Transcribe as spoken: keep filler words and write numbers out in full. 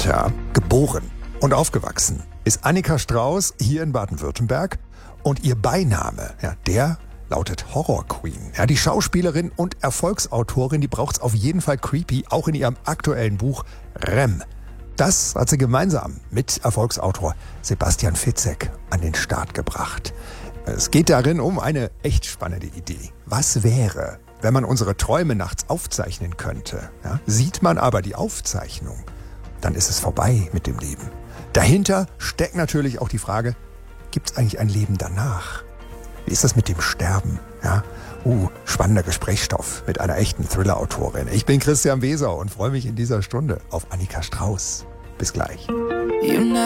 Tja, geboren und aufgewachsen ist Annika Strauß hier in Baden-Württemberg und ihr Beiname, ja, der lautet Horror Queen. Ja, die Schauspielerin und Erfolgsautorin, die braucht's auf jeden Fall creepy, auch in ihrem aktuellen Buch Rem. Das hat sie gemeinsam mit Erfolgsautor Sebastian Fitzek an den Start gebracht. Es geht darin um eine echt spannende Idee. Was wäre, wenn man unsere Träume nachts aufzeichnen könnte? Ja, sieht man aber die Aufzeichnung, dann ist es vorbei mit dem Leben. Dahinter steckt natürlich auch die Frage, gibt es eigentlich ein Leben danach? Wie ist das mit dem Sterben? Ja, uh, spannender Gesprächsstoff mit einer echten Thriller-Autorin. Ich bin Christian Weser und freue mich in dieser Stunde auf Annika Strauß. Bis gleich.